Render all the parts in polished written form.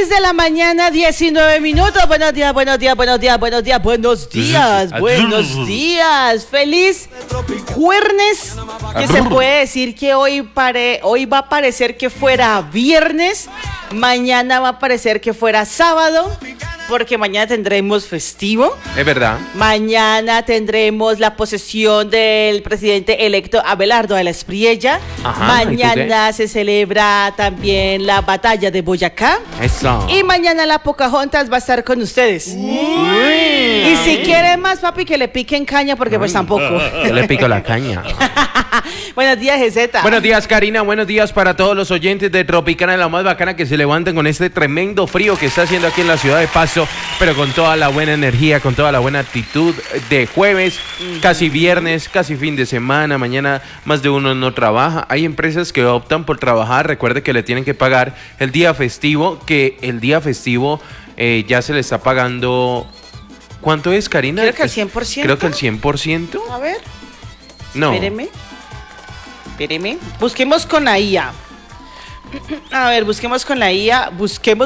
6 de la mañana, 19 minutos. Buenos días, buenos días, buenos días, buenos días, buenos días, buenos días. Feliz jueves, que se puede decir que hoy va a parecer que fuera viernes, mañana va a parecer que fuera sábado, porque mañana tendremos festivo. Es verdad. Mañana tendremos la posesión del presidente electo Abelardo de la Espriella. Ajá, mañana se celebra también la batalla de Boyacá. Eso. Y mañana la Pocahontas va a estar con ustedes. Y si quiere más, papi, que le piquen caña, porque pues tampoco. Yo le pico la caña. Buenos días, Geseta. Buenos días, Karina. Buenos días para todos los oyentes de Tropicana, la más bacana, que se levanten con este tremendo frío que está haciendo aquí en la ciudad de Pasto, pero con toda la buena energía, con toda la buena actitud de jueves, casi viernes, casi fin de semana. Mañana más de uno no trabaja. Hay empresas que optan por trabajar. Recuerde que le tienen que pagar el día festivo, que el día festivo ya se le está pagando. ¿Cuánto es, Karina? Creo que el 100%. Creo que el 100%. A ver. No. Espéreme. Busquemos con la IA. A ver, busquemos con la IA. Busquemos.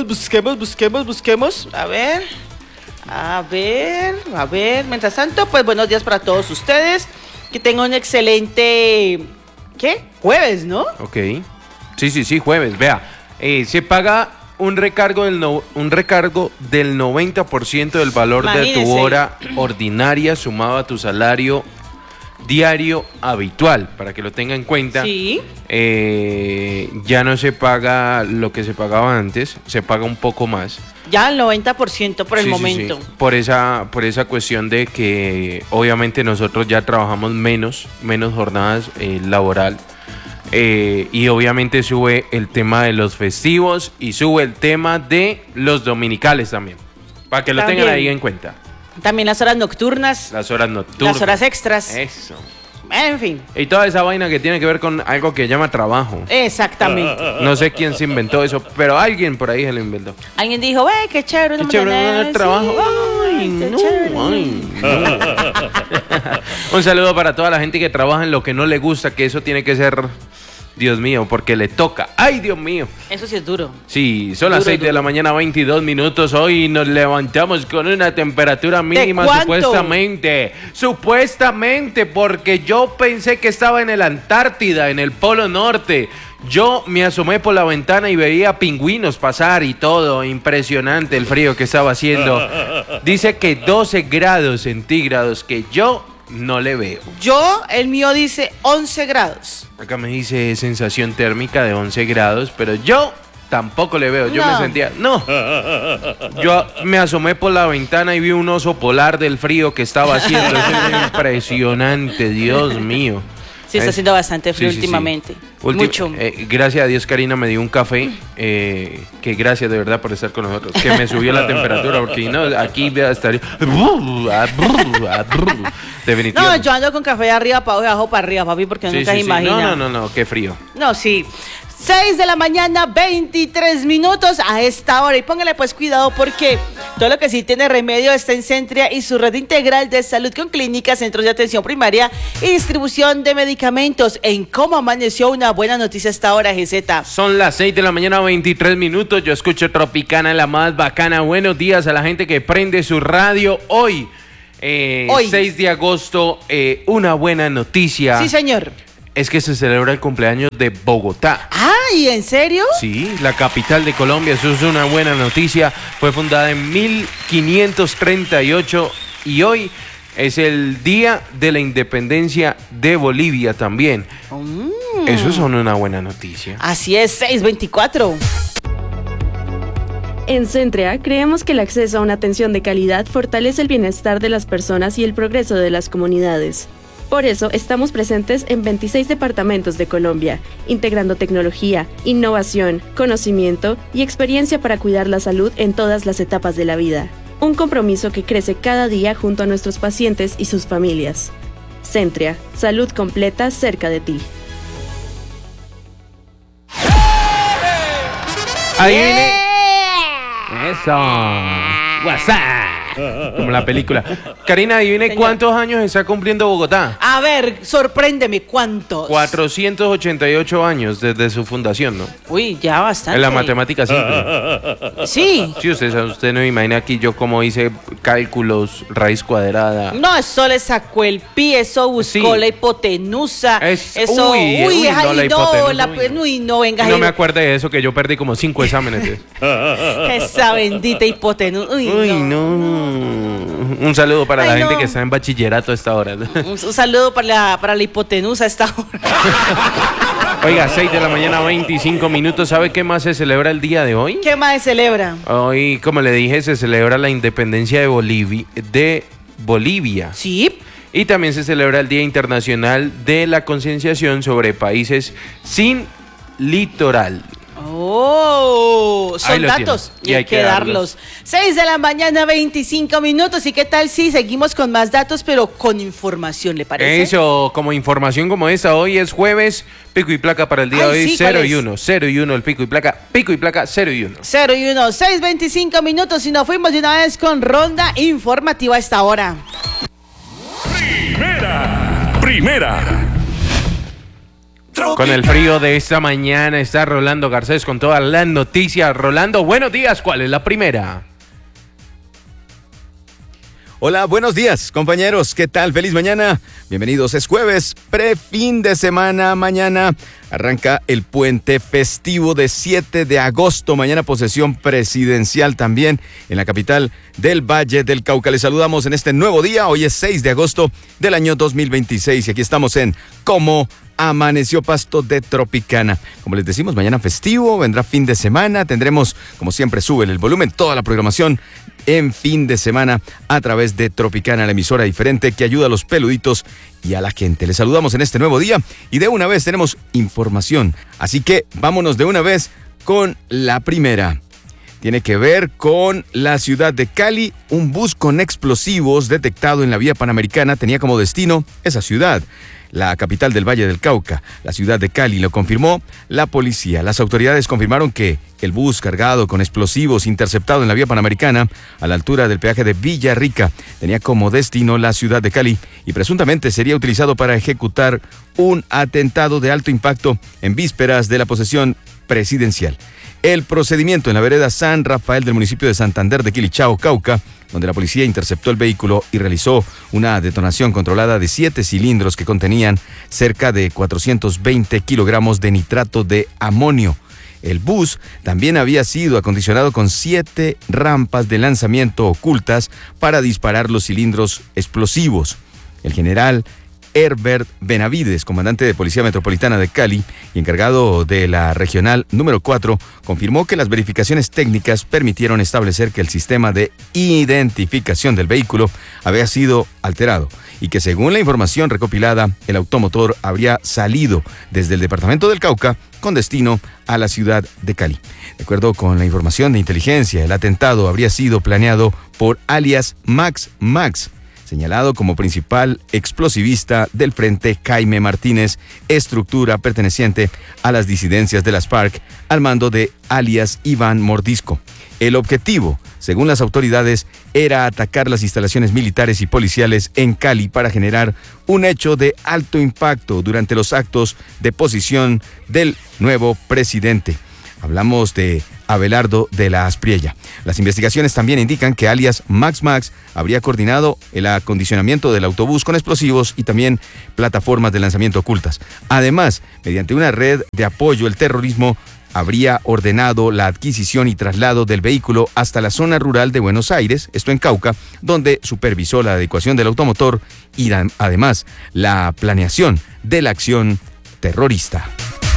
A ver. Mientras tanto, pues buenos días para todos ustedes. Que tengan un excelente... ¿Qué? Jueves, ¿no? Ok. Sí, jueves. Vea, se paga un recargo del 90% del valor de tu hora ordinaria sumado a tu salario diario habitual, para que lo tenga en cuenta. Sí. Ya no se paga lo que se pagaba antes, se paga un poco más. Ya el 90% por el momento. Sí. Por esa cuestión de que obviamente nosotros ya trabajamos menos jornadas laboral. Y obviamente sube el tema de los festivos y sube el tema de los dominicales también, para que lo tengan ahí en cuenta. También las horas nocturnas. Las horas nocturnas. Las horas extras. Eso. En fin. Y toda esa vaina que tiene que ver con algo que llama trabajo. Exactamente. No sé quién se inventó eso, pero alguien por ahí se lo inventó. Alguien dijo, qué chévere. Qué chévere el trabajo. Sí, No. Un saludo para toda la gente que trabaja en lo que no le gusta, que eso tiene que ser... Dios mío, porque le toca. ¡Ay, Dios mío! Eso sí es duro. Sí, son las 6 de la mañana, 22 minutos. Hoy nos levantamos con una temperatura mínima, supuestamente, porque yo pensé que estaba en el Antártida, en el Polo Norte. Yo me asomé por la ventana y veía pingüinos pasar y todo. Impresionante el frío que estaba haciendo. Dice que 12 grados centígrados, que yo... no le veo. El mío dice 11 grados. Acá me dice sensación térmica de 11 grados, pero yo tampoco le veo. Yo me sentía... No. Yo me asomé por la ventana y vi un oso polar del frío que estaba haciendo. Eso es impresionante, Dios mío. Sí, está haciendo bastante frío últimamente. Mucho. Gracias a Dios, Karina me dio un café. Que gracias de verdad por estar con nosotros. Que me subió la temperatura, porque no, aquí estaría... Definitivamente. No, yo ando con café de arriba para abajo, para arriba, papi, porque nunca se imagina. No, qué frío. No, sí. 6 de la mañana, 23 minutos a esta hora. Y póngale pues cuidado, porque todo lo que sí tiene remedio está en Centria y su red integral de salud, con clínicas, centros de atención primaria y distribución de medicamentos. En cómo amaneció, una buena noticia a esta hora, Geseta. Son las 6 de la mañana, 23 minutos. Yo escucho Tropicana, la más bacana. Buenos días a la gente que prende su radio hoy. 6 de agosto, una buena noticia. Sí, señor. Es que se celebra el cumpleaños de Bogotá. ¿Y en serio? Sí, la capital de Colombia. Eso es una buena noticia. Fue fundada en 1538 y hoy es el día de la independencia de Bolivia también. Eso es una buena noticia. Así es, 6:24. En Centrea creemos que el acceso a una atención de calidad fortalece el bienestar de las personas y el progreso de las comunidades. Por eso estamos presentes en 26 departamentos de Colombia, integrando tecnología, innovación, conocimiento y experiencia para cuidar la salud en todas las etapas de la vida. Un compromiso que crece cada día junto a nuestros pacientes y sus familias. Centrea, salud completa cerca de ti. Ahí viene. Eso. WhatsApp. Como la película. Karina, adivine Señor. cuántos años está cumpliendo Bogotá. A ver, sorpréndeme, ¿cuántos? 488 años desde su fundación, ¿no? Uy, ya bastante. En la matemática simple. Sí. Sí, usted no me imagina aquí yo cómo hice cálculos, raíz cuadrada. No, eso le sacó el pi, eso buscó Sí. la hipotenusa. Eso, uy, ay, no, la hipotenusa, uy, no, venga. Y no ahí. me acuerdo de eso, que yo perdí como 5 exámenes. Esa bendita hipotenusa. Uy, Uy, no. no. Un saludo para Ay, la gente no. que está en bachillerato a esta hora. Un saludo para la hipotenusa a esta hora. Oiga, 6 de la mañana, 25 minutos. ¿Sabe qué más se celebra el día de hoy? ¿Qué más se celebra? Hoy, como le dije, se celebra la independencia de Bolivia. Sí. Y también se celebra el Día Internacional de la Concienciación sobre Países sin Litoral. Oh, Ahí son lo datos tiene. y hay que darlos. 6 de la mañana, 25 minutos. ¿Y qué tal si seguimos con más datos, pero con información, le parece? Eso, como información como esta, hoy es jueves, pico y placa para el día de Ay, hoy, sí, 0 ¿cuál y es? 1, 0 y 1 el pico y placa 0 y 1. 0 y 1, 6, 25 minutos y nos fuimos de una vez con ronda informativa a esta hora. Primera. Con el frío de esta mañana está Rolando Garcés con todas las noticias. Rolando, buenos días, ¿cuál es la primera? Hola, buenos días, compañeros. ¿Qué tal? Feliz mañana. Bienvenidos. Es jueves, fin de semana. Mañana arranca el puente festivo de 7 de agosto. Mañana posesión presidencial también en la capital del Valle del Cauca. Les saludamos en este nuevo día. Hoy es 6 de agosto del año 2026 y aquí estamos en Cómo Amaneció Pasto de Tropicana. Como les decimos, mañana festivo, vendrá fin de semana. Tendremos, como siempre, súbele el volumen, toda la programación en fin de semana a través de Tropicana, la emisora diferente que ayuda a los peluditos y a la gente. Les saludamos en este nuevo día y de una vez tenemos información. Así que vámonos de una vez con la primera. Tiene que ver con la ciudad de Cali. Un bus con explosivos detectado en la vía Panamericana tenía como destino esa ciudad, la capital del Valle del Cauca, la ciudad de Cali. Lo confirmó la policía. Las autoridades confirmaron que el bus cargado con explosivos interceptado en la vía Panamericana a la altura del peaje de Villarrica tenía como destino la ciudad de Cali y presuntamente sería utilizado para ejecutar un atentado de alto impacto en vísperas de la posesión presidencial. El procedimiento en la vereda San Rafael del municipio de Santander de Quilichao, Cauca, donde la policía interceptó el vehículo y realizó una detonación controlada de 7 cilindros que contenían cerca de 420 kilogramos de nitrato de amonio. El bus también había sido acondicionado con 7 rampas de lanzamiento ocultas para disparar los cilindros explosivos. El general Herbert Benavides, comandante de Policía Metropolitana de Cali y encargado de la Regional número 4, confirmó que las verificaciones técnicas permitieron establecer que el sistema de identificación del vehículo había sido alterado y que según la información recopilada, el automotor habría salido desde el departamento del Cauca con destino a la ciudad de Cali. De acuerdo con la información de inteligencia, el atentado habría sido planeado por alias Max, señalado como principal explosivista del Frente Jaime Martínez, estructura perteneciente a las disidencias de las FARC, al mando de alias Iván Mordisco. El objetivo, según las autoridades, era atacar las instalaciones militares y policiales en Cali para generar un hecho de alto impacto durante los actos de posición del nuevo presidente. Hablamos de Abelardo de la Aspriella. Las investigaciones también indican que alias Max habría coordinado el acondicionamiento del autobús con explosivos y también plataformas de lanzamiento ocultas. Además, mediante una red de apoyo al terrorismo, habría ordenado la adquisición y traslado del vehículo hasta la zona rural de Buenos Aires, esto en Cauca, donde supervisó la adecuación del automotor y además la planeación de la acción terrorista.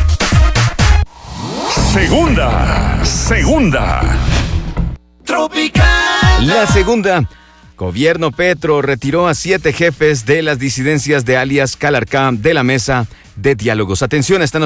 Segunda. Tropical. La segunda. Gobierno Petro retiró a 7 jefes de las disidencias de alias Calarcá de la mesa de diálogos. Atención a esta